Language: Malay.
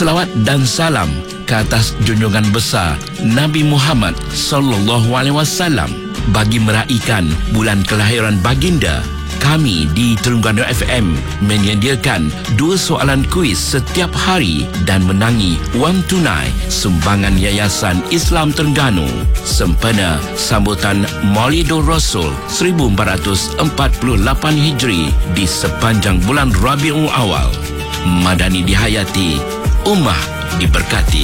Selawat dan salam ke atas junjungan besar Nabi Muhammad sallallahu alaihi wasallam. Bagi meraihkan bulan kelahiran baginda, kami di Terengganu FM menyediakan 2 soalan kuis setiap hari dan menangi wang tunai sumbangan Yayasan Islam Terengganu sempena sambutan Maulidur Rasul 1448 Hijri di sepanjang bulan Rabiul Awal. Madani dihayati, ummah diberkati.